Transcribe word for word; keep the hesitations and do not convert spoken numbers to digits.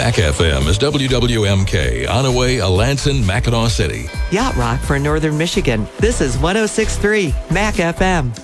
Mac F M is W W M K, Onaway, Alanson, Mackinac City. Yacht Rock for Northern Michigan. This is one oh six point three Mac F M.